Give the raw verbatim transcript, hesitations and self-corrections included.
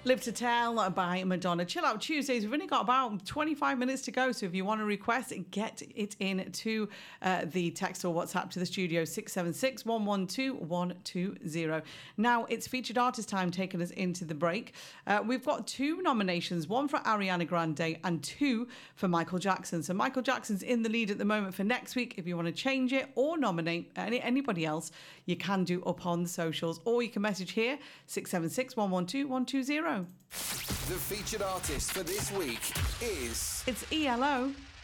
Live to Tell by Madonna. Chill Out Tuesdays. We've only got about twenty-five minutes to go. So if you want to request, get it in to uh, the text or WhatsApp to the studio, six seven six, one one two, one two zero. Now it's featured artist time taking us into the break. Uh, we've got two nominations, one for Ariana Grande and two for Michael Jackson. So Michael Jackson's in the lead at the moment for next week. If you want to change it or nominate any, anybody else, you can do up on the socials, or you can message here, six seven six, one one two, one two zero. The featured artist for this week is... It's E L O.